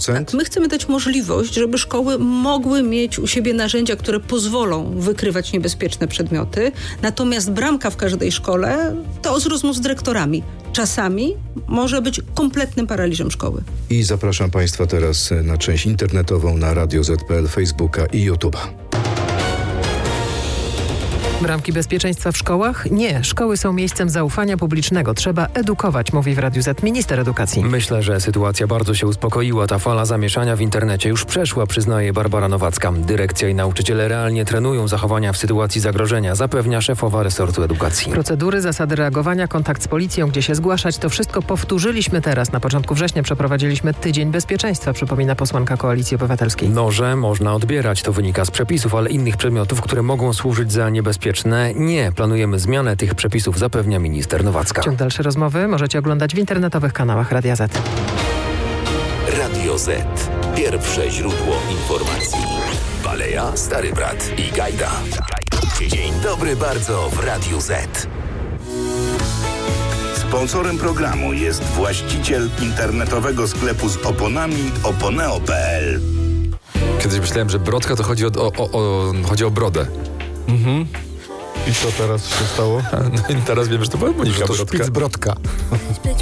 100%? My chcemy dać możliwość, żeby szkoły mogły mieć u siebie narzędzia, które pozwolą wykrywać niebezpieczne przedmioty. Natomiast bramka w każdej szkole to z rozmów z dyrektorami. Czasami może być kompletnym paraliżem szkoły. I zapraszam Państwa teraz na część internetową na Radio Z.pl, Facebooka i YouTube'a. Bramki bezpieczeństwa w szkołach? Nie. Szkoły są miejscem zaufania publicznego. Trzeba edukować, mówi w Radiu Z minister edukacji. Myślę, że sytuacja bardzo się uspokoiła. Ta fala zamieszania w internecie już przeszła, przyznaje Barbara Nowacka. Dyrekcja i nauczyciele realnie trenują zachowania w sytuacji zagrożenia, zapewnia szefowa resortu edukacji. Procedury, zasady reagowania, kontakt z policją, gdzie się zgłaszać, to wszystko powtórzyliśmy teraz. Na początku września przeprowadziliśmy Tydzień Bezpieczeństwa, przypomina posłanka Koalicji Obywatelskiej. Noże można odbierać, to wynika z przepisów, ale innych przedmiotów, które mogą służyć za niebezpieczne, nie. Planujemy zmianę tych przepisów, zapewnia minister Nowacka. Ciąg dalszy rozmowy możecie oglądać w internetowych kanałach Radia Z. Radio Z. Pierwsze źródło informacji. Baleja, Stary Brat i Gajda. Dzień dobry bardzo w Radiu Z. Sponsorem programu jest właściciel internetowego sklepu z oponami oponeo.pl. Kiedyś myślałem, że brodka to chodzi o brodę. I co teraz się stało? No i teraz wiem, że to była Monika To Brodka. Szpicbrodka.